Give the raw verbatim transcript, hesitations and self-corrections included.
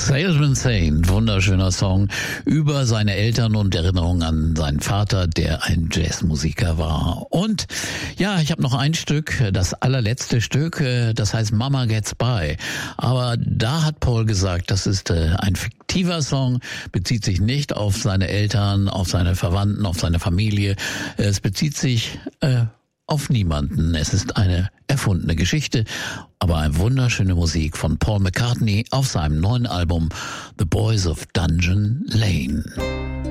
Salesman Saint, wunderschöner Song über seine Eltern und Erinnerungen an seinen Vater, der ein Jazzmusiker war. Und ja, ich habe noch ein Stück, das allerletzte Stück, das heißt Mama Gets By. Aber da hat Paul gesagt, das ist ein fiktiver Song, bezieht sich nicht auf seine Eltern, auf seine Verwandten, auf seine Familie. Es bezieht sich äh, auf niemanden. Es ist eine erfundene Geschichte, aber eine wunderschöne Musik von Paul McCartney auf seinem neuen Album The Boys of Dungeon Lane.